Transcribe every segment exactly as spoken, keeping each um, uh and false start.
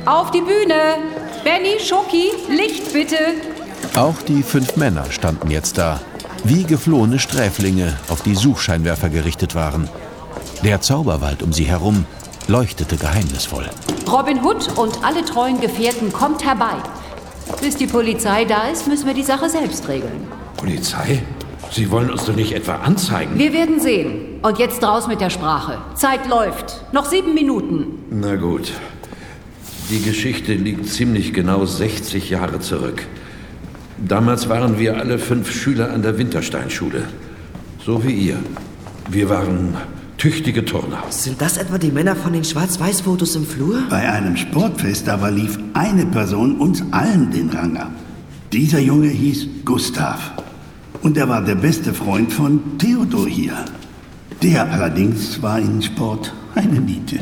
Auf die Bühne! Benny, Schoki, Licht bitte! Auch die fünf Männer standen jetzt da, wie geflohene Sträflinge, auf die Suchscheinwerfer gerichtet waren. Der Zauberwald um sie herum leuchtete geheimnisvoll. Robin Hood und alle treuen Gefährten kommt herbei. Bis die Polizei da ist, müssen wir die Sache selbst regeln. Polizei? Sie wollen uns doch nicht etwa anzeigen? Wir werden sehen. Und jetzt raus mit der Sprache. Zeit läuft. Noch sieben Minuten. Na gut. Die Geschichte liegt ziemlich genau sechzig Jahre zurück. Damals waren wir alle fünf Schüler an der Wintersteinschule. So wie ihr. Wir waren tüchtige Turner. Sind das etwa die Männer von den Schwarz-Weiß-Fotos im Flur? Bei einem Sportfest aber lief eine Person uns allen den Rang ab. Dieser Junge hieß Gustav. Und er war der beste Freund von Theodor hier. Der allerdings war in Sport eine Niete.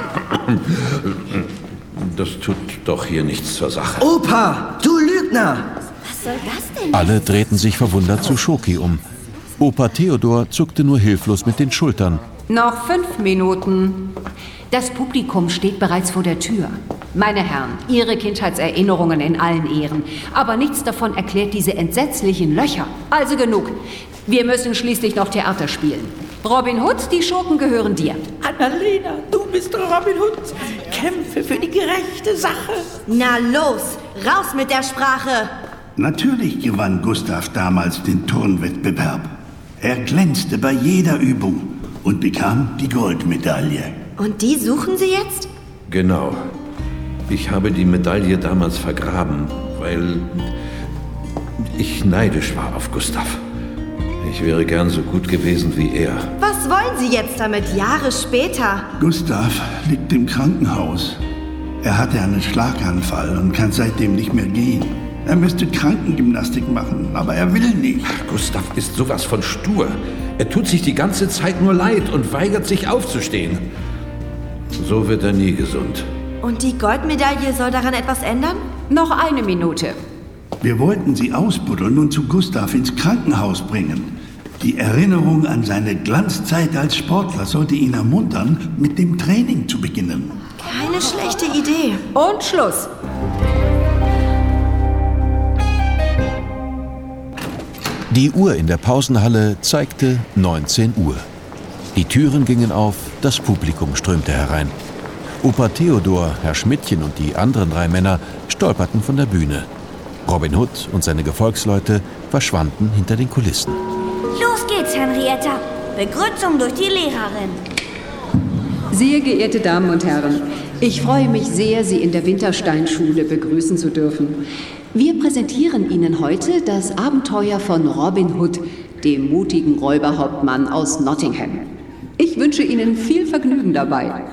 Das tut doch hier nichts zur Sache. Opa, du Lügner! Was soll das denn? Alle drehten sich verwundert zu Schoki um. Opa Theodor zuckte nur hilflos mit den Schultern. Noch fünf Minuten. Das Publikum steht bereits vor der Tür. Meine Herren, Ihre Kindheitserinnerungen in allen Ehren. Aber nichts davon erklärt diese entsetzlichen Löcher. Also genug. Wir müssen schließlich noch Theater spielen. Robin Hood, die Schurken gehören dir. Annalena, du bist Robin Hood. Kämpfe für die gerechte Sache. Na los, raus mit der Sprache. Natürlich gewann Gustav damals den Turnwettbewerb. Er glänzte bei jeder Übung und bekam die Goldmedaille. Und die suchen Sie jetzt? Genau. Ich habe die Medaille damals vergraben, weil ich neidisch war auf Gustav. Ich wäre gern so gut gewesen wie er. Was wollen Sie jetzt damit, Jahre später? Gustav liegt im Krankenhaus. Er hatte einen Schlaganfall und kann seitdem nicht mehr gehen. Er müsste Krankengymnastik machen, aber er will nicht. Ach, Gustav ist sowas von stur. Er tut sich die ganze Zeit nur leid und weigert sich aufzustehen. So wird er nie gesund. Und die Goldmedaille soll daran etwas ändern? Noch eine Minute. Wir wollten sie ausbuddeln und zu Gustav ins Krankenhaus bringen. Die Erinnerung an seine Glanzzeit als Sportler sollte ihn ermuntern, mit dem Training zu beginnen. Keine schlechte Idee. Und Schluss. Die Uhr in der Pausenhalle zeigte neunzehn Uhr. Die Türen gingen auf, das Publikum strömte herein. Opa Theodor, Herr Schmidtchen und die anderen drei Männer stolperten von der Bühne. Robin Hood und seine Gefolgsleute verschwanden hinter den Kulissen. Los geht's, Henrietta. Begrüßung durch die Lehrerin. Sehr geehrte Damen und Herren, ich freue mich sehr, Sie in der Wintersteinschule begrüßen zu dürfen. Wir präsentieren Ihnen heute das Abenteuer von Robin Hood, dem mutigen Räuberhauptmann aus Nottingham. Ich wünsche Ihnen viel Vergnügen dabei.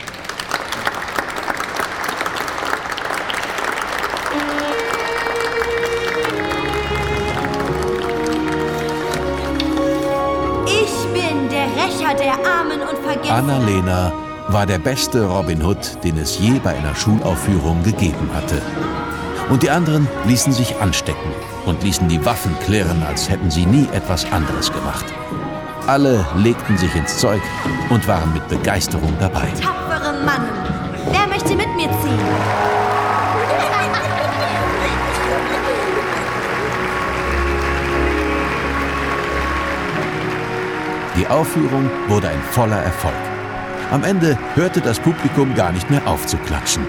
Ich bin der Rächer der Armen und Vergessenen. Annalena war der beste Robin Hood, den es je bei einer Schulaufführung gegeben hatte. Und die anderen ließen sich anstecken und ließen die Waffen klirren, als hätten sie nie etwas anderes gemacht. Alle legten sich ins Zeug und waren mit Begeisterung dabei. Tapfere Mannen, wer möchte mit mir ziehen? Die Aufführung wurde ein voller Erfolg. Am Ende hörte das Publikum gar nicht mehr auf zu klatschen.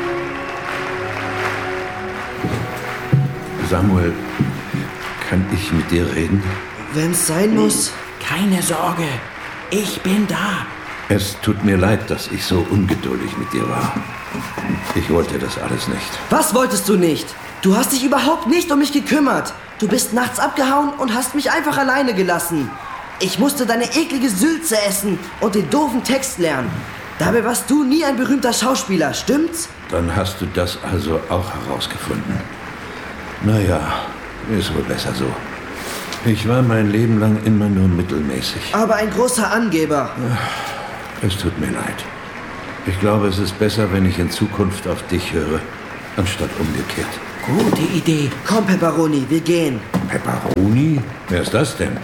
Samuel, kann ich mit dir reden? Wenn's sein muss. Keine Sorge, ich bin da. Es tut mir leid, dass ich so ungeduldig mit dir war. Ich wollte das alles nicht. Was wolltest du nicht? Du hast dich überhaupt nicht um mich gekümmert. Du bist nachts abgehauen und hast mich einfach alleine gelassen. Ich musste deine eklige Sülze essen und den doofen Text lernen. Dabei warst du nie ein berühmter Schauspieler, stimmt's? Dann hast du das also auch herausgefunden. Naja, ist wohl besser so. Ich war mein Leben lang immer nur mittelmäßig. Aber ein großer Angeber. Es tut mir leid. Ich glaube, es ist besser, wenn ich in Zukunft auf dich höre, anstatt umgekehrt. Gute Idee. Komm, Pepperoni, wir gehen. Pepperoni? Wer ist das denn?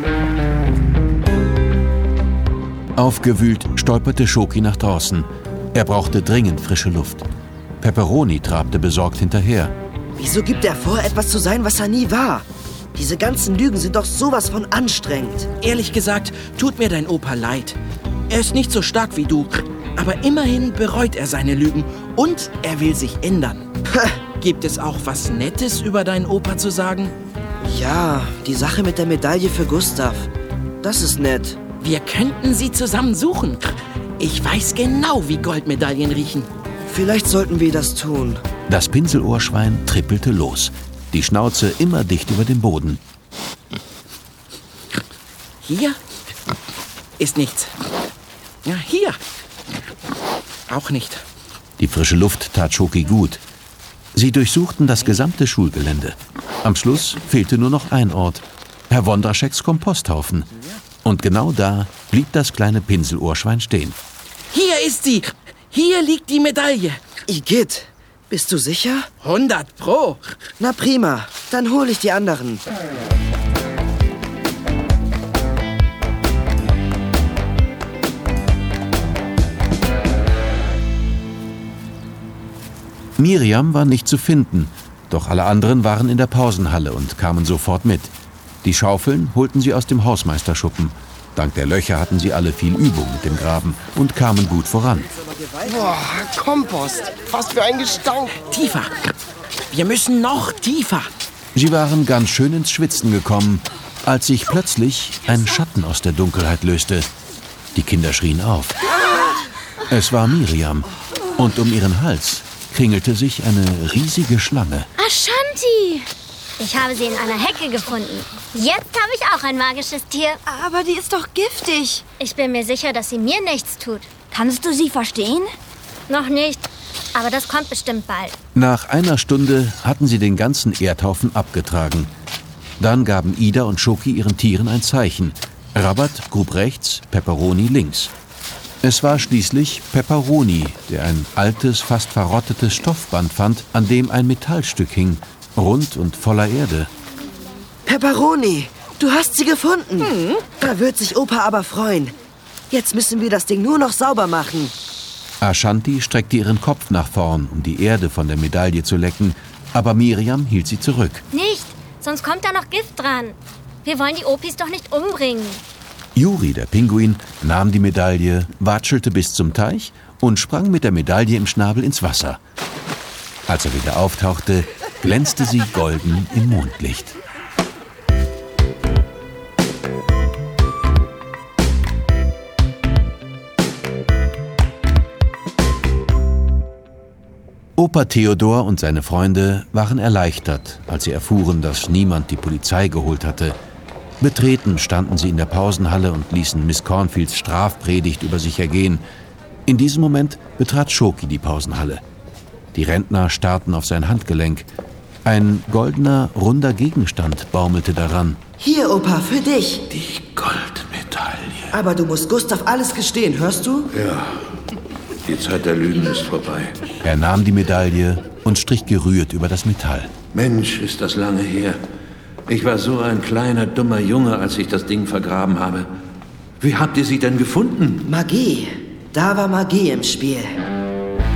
Aufgewühlt stolperte Schoki nach draußen. Er brauchte dringend frische Luft. Pepperoni trabte besorgt hinterher. Wieso gibt er vor, etwas zu sein, was er nie war? Diese ganzen Lügen sind doch sowas von anstrengend. Ehrlich gesagt, tut mir dein Opa leid. Er ist nicht so stark wie du, aber immerhin bereut er seine Lügen und er will sich ändern. Gibt es auch was Nettes über deinen Opa zu sagen? Ja, die Sache mit der Medaille für Gustav. Das ist nett. Wir könnten sie zusammen suchen. Ich weiß genau, wie Goldmedaillen riechen. Vielleicht sollten wir das tun. Das Pinselohrschwein trippelte los. Die Schnauze immer dicht über dem Boden. Hier ist nichts. Ja, hier auch nicht. Die frische Luft tat Schoki gut. Sie durchsuchten das gesamte Schulgelände. Am Schluss fehlte nur noch ein Ort. Herr Wondrascheks Komposthaufen. Und genau da blieb das kleine Pinselohrschwein stehen. Hier ist sie. Hier liegt die Medaille. Igitt, bist du sicher? hundert Pro. Na prima, dann hole ich die anderen. Miriam war nicht zu finden, doch alle anderen waren in der Pausenhalle und kamen sofort mit. Die Schaufeln holten sie aus dem Hausmeisterschuppen. Dank der Löcher hatten sie alle viel Übung mit dem Graben und kamen gut voran. Boah, Kompost. Was für ein Gestank. Tiefer. Wir müssen noch tiefer. Sie waren ganz schön ins Schwitzen gekommen, als sich plötzlich ein Schatten aus der Dunkelheit löste. Die Kinder schrien auf. Es war Miriam. Und um ihren Hals kringelte sich eine riesige Schlange. Ashanti! Ich habe sie in einer Hecke gefunden. Jetzt habe ich auch ein magisches Tier. Aber die ist doch giftig. Ich bin mir sicher, dass sie mir nichts tut. Kannst du sie verstehen? Noch nicht, aber das kommt bestimmt bald. Nach einer Stunde hatten sie den ganzen Erdhaufen abgetragen. Dann gaben Ida und Schoki ihren Tieren ein Zeichen. Rabat grub rechts, Pepperoni links. Es war schließlich Pepperoni, der ein altes, fast verrottetes Stoffband fand, an dem ein Metallstück hing, rund und voller Erde. Pepperoni, du hast sie gefunden. Hm. Da wird sich Opa aber freuen. Jetzt müssen wir das Ding nur noch sauber machen. Ashanti streckte ihren Kopf nach vorn, um die Erde von der Medaille zu lecken, aber Miriam hielt sie zurück. Nicht, sonst kommt da noch Gift dran. Wir wollen die Opis doch nicht umbringen. Juri, der Pinguin, nahm die Medaille, watschelte bis zum Teich und sprang mit der Medaille im Schnabel ins Wasser. Als er wieder auftauchte, glänzte sie golden im Mondlicht. Opa Theodor und seine Freunde waren erleichtert, als sie erfuhren, dass niemand die Polizei geholt hatte. Betreten standen sie in der Pausenhalle und ließen Miss Cornfields Strafpredigt über sich ergehen. In diesem Moment betrat Schoki die Pausenhalle. Die Rentner starrten auf sein Handgelenk. Ein goldener, runder Gegenstand baumelte daran. Hier, Opa, für dich. Die Goldmedaille. Aber du musst Gustav alles gestehen, hörst du? Ja, die Zeit der Lügen ist vorbei. Er nahm die Medaille und strich gerührt über das Metall. Mensch, ist das lange her. Ich war so ein kleiner, dummer Junge, als ich das Ding vergraben habe. Wie habt ihr sie denn gefunden? Magie. Da war Magie im Spiel.